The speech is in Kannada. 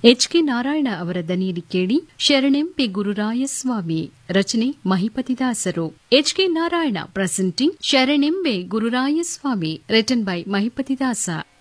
ಎಚ್.ಕೆ. ನಾರಾಯಣ ಅವರ ದನಿಯಲ್ಲಿ ಕೇಳಿ ಶರಣೆಂಪೆ ಗುರುರಾಯಸ್ವಾಮಿ. ರಚನೆ ಮಹಿಪತಿದಾಸರು. HK. Narayana presenting ಶರಣೆಂಬೆ ಗುರುರಾಯಸ್ವಾಮಿ, written by ಮಹಿಪತಿದಾಸ.